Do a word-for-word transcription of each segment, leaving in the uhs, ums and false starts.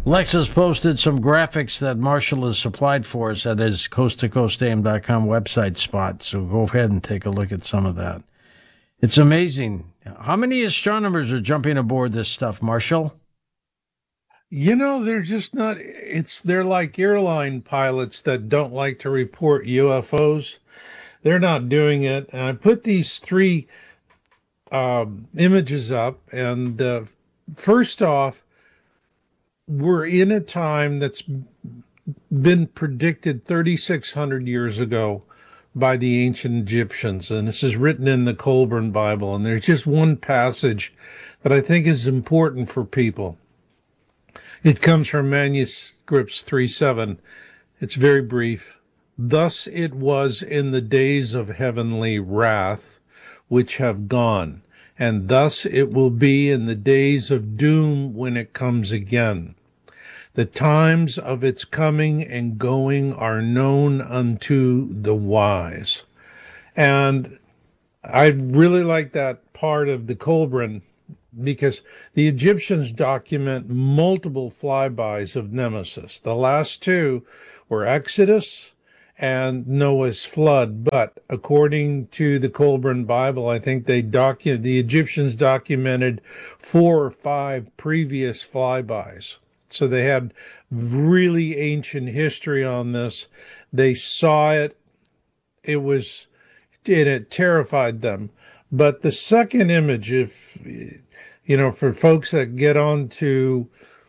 Lex has posted some graphics that Marshall has supplied for us at his coast to coast a m dot com website spot. So go ahead and take a look at some of that. It's amazing. How many astronomers are jumping aboard this stuff, Marshall? You know, they're just not, it's, they're like airline pilots that don't like to report U F Os. They're not doing it. And I put these three um, images up. And uh, first off, we're in a time that's been predicted thirty-six hundred years ago by the ancient Egyptians. And this is written in the Colburn Bible. And there's just one passage that I think is important for people. It comes from Manuscripts three seven. It's very brief. Thus it was in the days of heavenly wrath, which have gone, and thus it will be in the days of doom when it comes again. The times of its coming and going are known unto the wise. And I really like that part of the Colburn because the Egyptians document multiple flybys of Nemesis. The last two were Exodus and Noah's flood, but according to the Colburn Bible, I think they docu- the Egyptians documented four or five previous flybys. So they had really ancient history on this. They saw it. It was, and it terrified them. But the second image, if, you know, for folks that get onto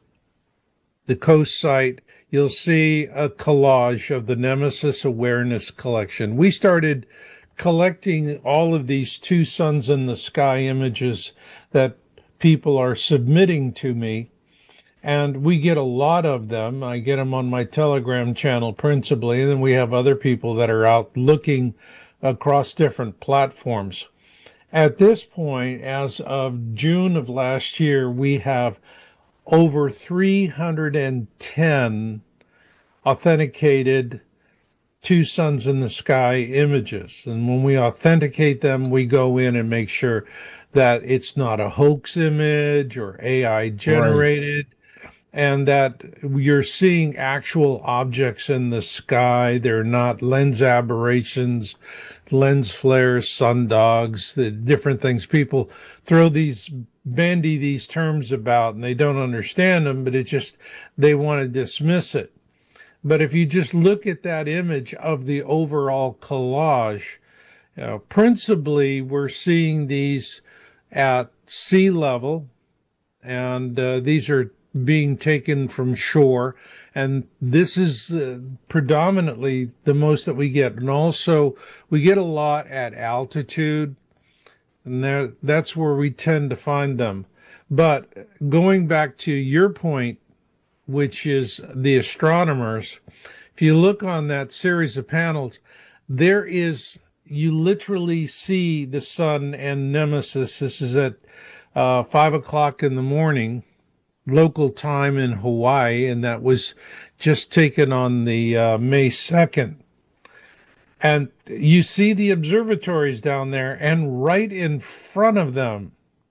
the coast site, you'll see a collage of the Nemesis Awareness Collection. We started collecting all of these two suns in the sky images that people are submitting to me. And we get a lot of them. I get them on my Telegram channel principally. And then we have other people that are out looking across different platforms. At this point, as of June of last year, we have over three hundred ten authenticated two suns in the sky images. And when we authenticate them, we go in and make sure that it's not a hoax image or A I generated. Right. And that you're seeing actual objects in the sky. They're not lens aberrations, lens flares, sundogs, the different things. People throw these, bandy these terms about and they don't understand them, but it's just, they want to dismiss it. But if you just look at that image of the overall collage, you know, principally we're seeing these at sea level, and uh, these are being taken from shore, and this is uh, predominantly the most that we get. And also we get a lot at altitude, and there that's where we tend to find them. But going back to your point, which is the astronomers, if you look on that series of panels, there is, you literally see the sun and Nemesis. This is at uh, five o'clock in the morning local time in Hawaii, and that was just taken on the uh, May second. And you see the observatories down there, and right in front of them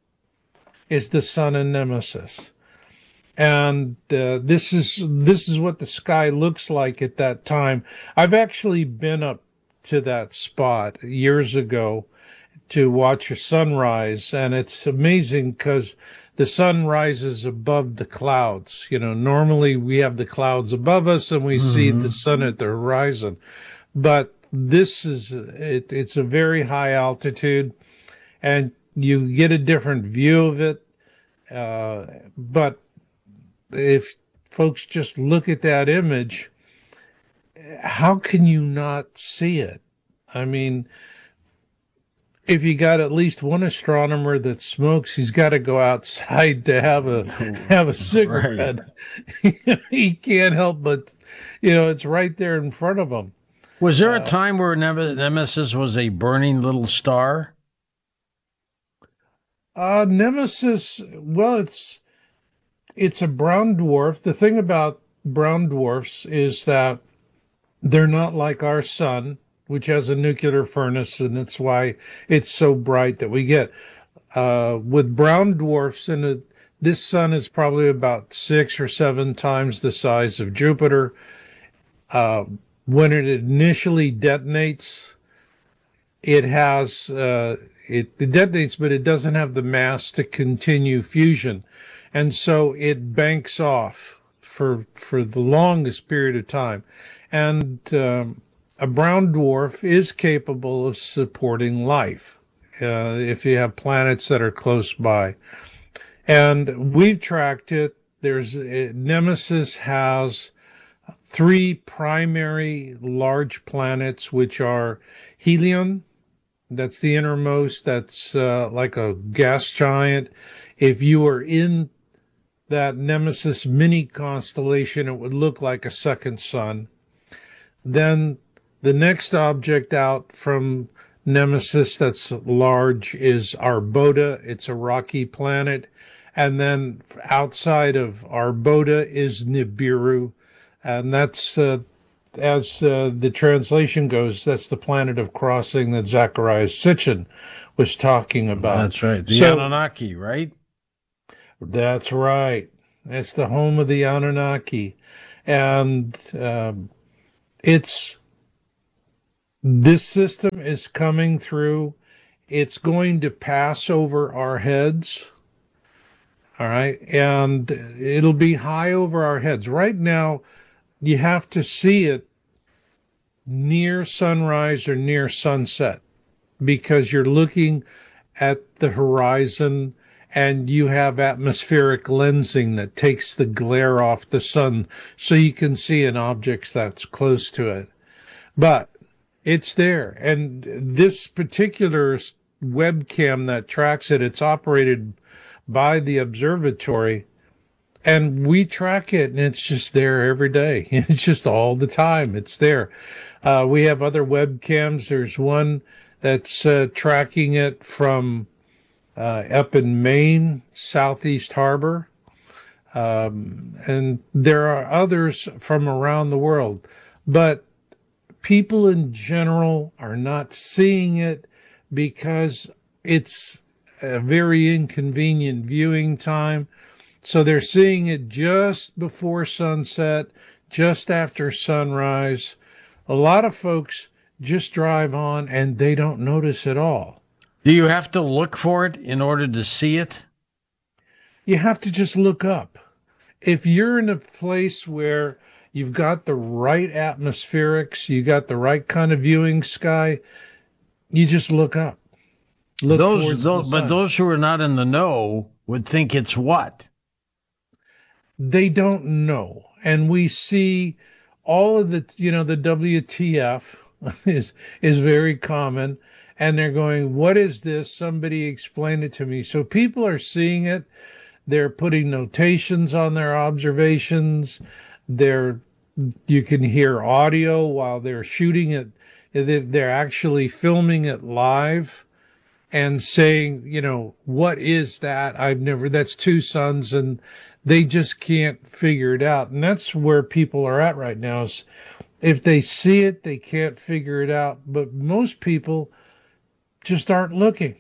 is the sun and Nemesis. And uh, this is this is what the sky looks like at that time. I've actually been up to that spot years ago to watch a sunrise, and it's amazing because the sun rises above the clouds. You know, normally we have the clouds above us and we mm-hmm. see the sun at the horizon. But this is, it, it's a very high altitude and you get a different view of it. Uh, but if folks just look at that image, how can you not see it? I mean, if you got at least one astronomer that smokes, he's got to go outside to have a have a cigarette. Right. He can't help but, you know, it's right there in front of him. Was there uh, a time where Nemesis was a burning little star? Uh, Nemesis, well, it's it's a brown dwarf. The thing about brown dwarfs is that they're not like our sun, which has a nuclear furnace, and that's why it's so bright that we get. Uh, with brown dwarfs, and it, This sun is probably about six or seven times the size of Jupiter. Uh, when it initially detonates, it has uh, it, it detonates, but it doesn't have the mass to continue fusion, and so it banks off for for the longest period of time. And um, a brown dwarf is capable of supporting life uh, if you have planets that are close by. And we've tracked it. There's uh, Nemesis has three primary large planets, which are Helion, that's the innermost, that's uh, like a gas giant. If you were in that Nemesis mini constellation, it would look like a second sun. Then the next object out from Nemesis that's large is Arbota. It's a rocky planet. And then outside of Arbota is Nibiru. And that's, uh, as uh, the translation goes, that's the planet of crossing that Zacharias Sitchin was talking about. That's right. The So- Anunnaki, right? That's right. That's the home of the Anunnaki. And um, it's this system is coming through. It's going to pass over our heads. All right. And it'll be high over our heads. Right now, you have to see it near sunrise or near sunset because you're looking at the horizon and you have atmospheric lensing that takes the glare off the sun so you can see an object that's close to it. But it's there. And this particular webcam that tracks it, it's operated by the observatory. And we track it, and it's just there every day. It's just all the time. It's there. Uh, we have other webcams. There's one that's uh, tracking it from uh, up in Maine, Southeast Harbor. Um, and there are others from around the world. But people in general are not seeing it because it's a very inconvenient viewing time. So they're seeing it just before sunset, just after sunrise. A lot of folks just drive on and they don't notice at all. Do you have to look for it in order to see it? You have to just look up. If you're in a place where you've got the right atmospherics, you got the right kind of viewing sky, you just look up. Look those, towards those, the but sun. those who are not in the know would think it's what? They don't know. And we see all of the, you know, the W T F is is very common. And they're going, what is this? Somebody explain it to me. So people are seeing it. They're putting notations on their observations. They're, you can hear audio while they're shooting it. They're they're actually filming it live and saying, you know, what is that? I've never, that's two suns, and they just can't figure it out. And that's where people are at right now is if they see it, they can't figure it out. But most people just aren't looking.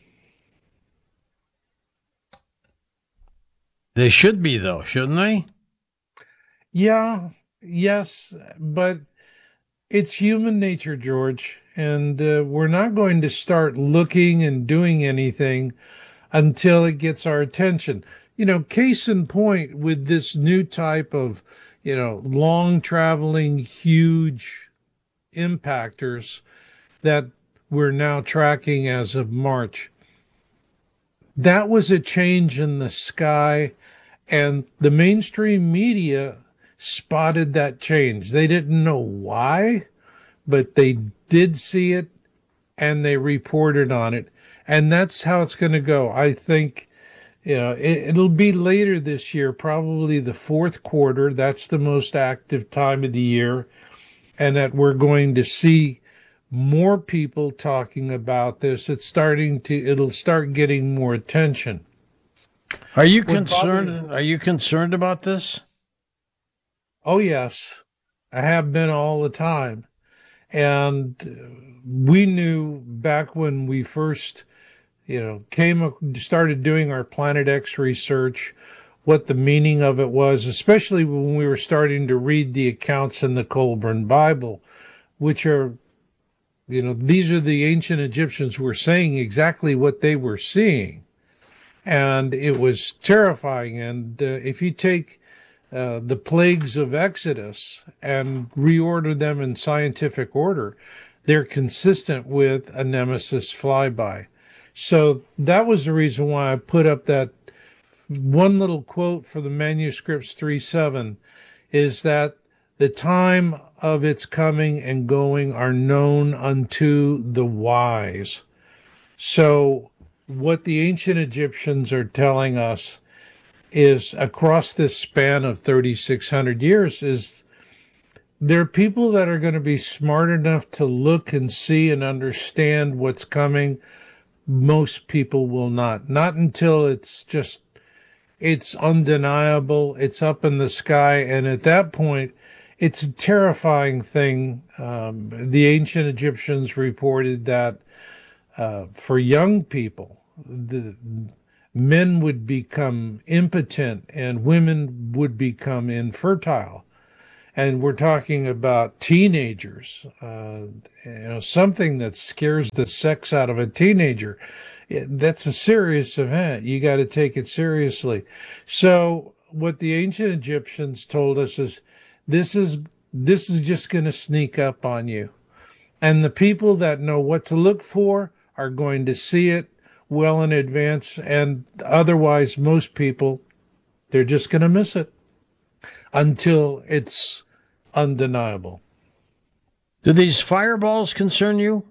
They should be, though, shouldn't they? Yeah, yes, but it's human nature, George. And uh, we're not going to start looking and doing anything until it gets our attention. You know, case in point with this new type of, you know, long traveling, huge impactors that we're now tracking as of March. That was a change in the sky, and the mainstream media spotted that change. They didn't know why, but they did see it and they reported on it. And that's how it's going to go. I think, you know, it, it'll be later this year, probably the fourth quarter. That's the most active time of the year. And that we're going to see more people talking about this. It's starting to, it'll start getting more attention. Are you Well, concerned? probably- Are you concerned about this? Oh, yes, I have been all the time. And uh, we knew back when we first, you know, came, started doing our Planet X research, what the meaning of it was, especially when we were starting to read the accounts in the Colburn Bible, which are, you know, these are the ancient Egyptians were saying exactly what they were seeing. And it was terrifying. And uh, if you take uh, the plagues of Exodus and reorder them in scientific order, they're consistent with a Nemesis flyby. So that was the reason why I put up that one little quote for the manuscripts three seven is that the time of its coming and going are known unto the wise. So what the ancient Egyptians are telling us is across this span of thirty-six hundred years is there are people that are going to be smart enough to look and see and understand what's coming. Most people will not. Not until it's just, it's undeniable, it's up in the sky, and at that point, it's a terrifying thing. Um, the ancient Egyptians reported that uh, for young people, the men would become impotent and women would become infertile. And we're talking about teenagers, uh, you know, something that scares the sex out of a teenager. It, that's a serious event. You got to take it seriously. So what the ancient Egyptians told us is this is this is just going to sneak up on you. And the people that know what to look for are going to see it well in advance. And otherwise, most people, they're just going to miss it until it's undeniable. Do these fireballs concern you?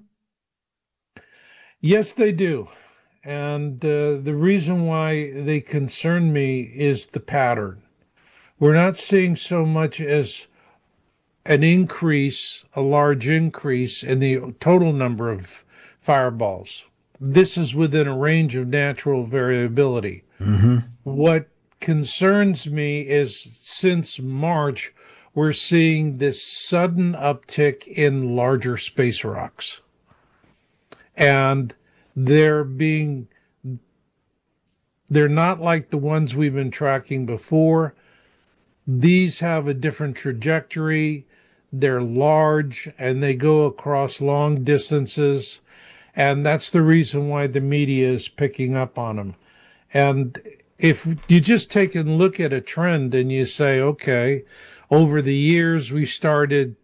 Yes, they do. And uh, the reason why they concern me is the pattern. We're not seeing so much as an increase, a large increase in the total number of fireballs. This is within a range of natural variability. Mm-hmm. What concerns me is since March, we're seeing this sudden uptick in larger space rocks. And they're being, they're not like the ones we've been tracking before. These have a different trajectory. They're large and they go across long distances. And that's the reason why the media is picking up on them. And if you just take a look at a trend and you say, okay, over the years we started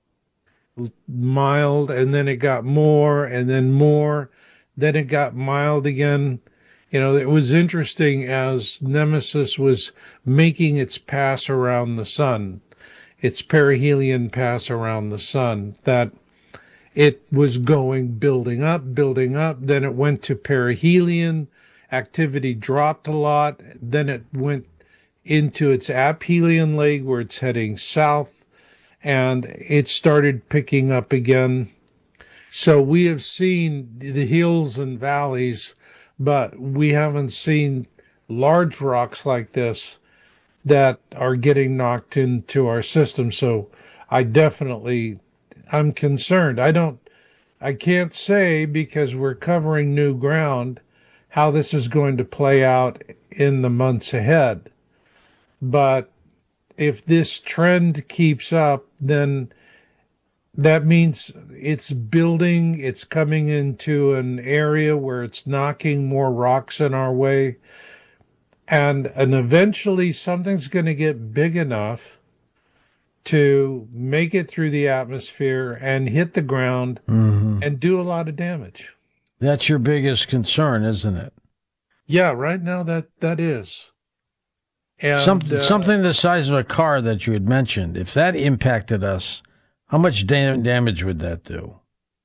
mild and then it got more and then more, then it got mild again. You know, it was interesting as Nemesis was making its pass around the sun, its perihelion pass around the sun, that it was going, building up, building up. Then it went to perihelion. Activity dropped a lot. Then it went into its aphelion leg where it's heading south. And it started picking up again. So we have seen the hills and valleys, but we haven't seen large rocks like this that are getting knocked into our system. So I definitely, I'm concerned. I don't, I can't say because we're covering new ground how this is going to play out in the months ahead. But if this trend keeps up, then that means it's building, it's coming into an area where it's knocking more rocks in our way. And, and eventually something's going to get big enough to make it through the atmosphere and hit the ground Mm-hmm. and do a lot of damage. That's your biggest concern, isn't it? Yeah, right now that, that is. And, Some, uh, something the size of a car that you had mentioned, if that impacted us, how much da- damage would that do?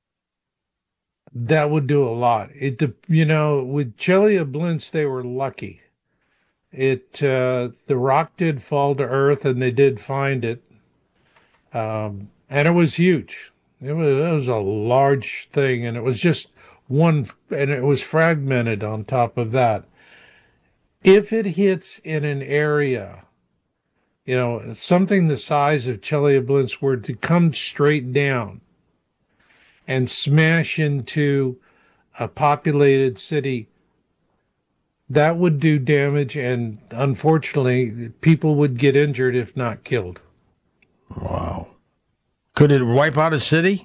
that would do a lot. It, de- you know, with Chelyabinsk, they were lucky. It, uh, the rock did fall to earth and they did find it. Um, and it was huge. It was, it was a large thing and it was just one, and it was fragmented on top of that. If it hits in an area, you know, something the size of Chelyabinsk were to come straight down and smash into a populated city, that would do damage, and unfortunately, people would get injured if not killed. Wow. Could it wipe out a city?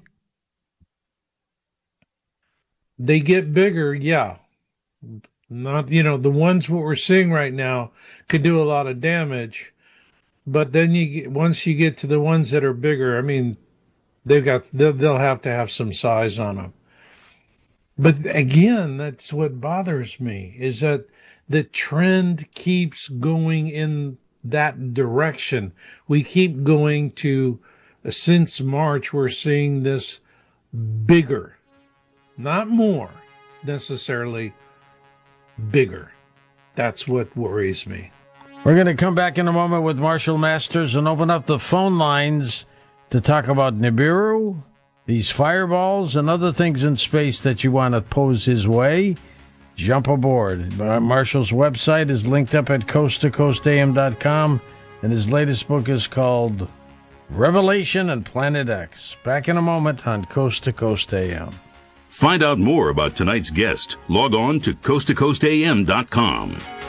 They get bigger, yeah. Not, you know, the ones what we're seeing right now could do a lot of damage, but then you get, once you get to the ones that are bigger, I mean, they've got they'll, they'll have to have some size on them. But again, that's what bothers me, is that the trend keeps going in that direction. We keep going to, since March, we're seeing this bigger, not more necessarily, bigger. That's what worries me. We're going to come back in a moment with Marshall Masters and open up the phone lines to talk about Nibiru, these fireballs, and other things in space that you want to pose his way. Jump aboard. Marshall's website is linked up at coast to coast a m dot com, and his latest book is called Revelation and Planet X. Back in a moment on Coast to Coast A M. Find out more about tonight's guest. Log on to coast to coast a m dot com.